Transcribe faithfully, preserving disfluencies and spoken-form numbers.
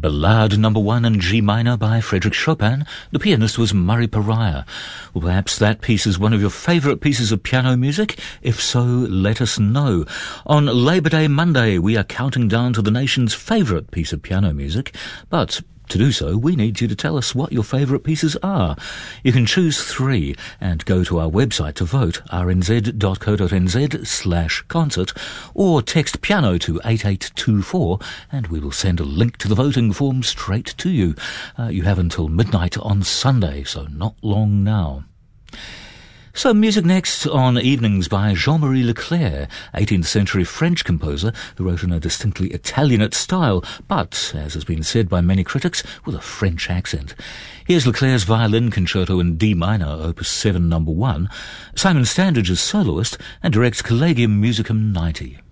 Ballade number one in G minor by Frédéric Chopin. The pianist was Murray Pariah. Well, perhaps that piece is one of your favourite pieces of piano music? If so, let us know. On Labor Day Monday, we are counting down to the nation's favourite piece of piano music, but to do so, we need you to tell us what your favourite pieces are. You can choose three and go to our website to vote, r n z dot co dot n z slash concert, or text piano to eight eight two four and we will send a link to the voting form straight to you. Uh, you have until midnight on Sunday, so not long now. So music next on Evenings by Jean-Marie Leclair, eighteenth century French composer who wrote in a distinctly Italianate style, but, as has been said by many critics, with a French accent. Here's Leclair's Violin Concerto in D minor, opus seven number one. Simon Standage is soloist and directs Collegium Musicum ninety.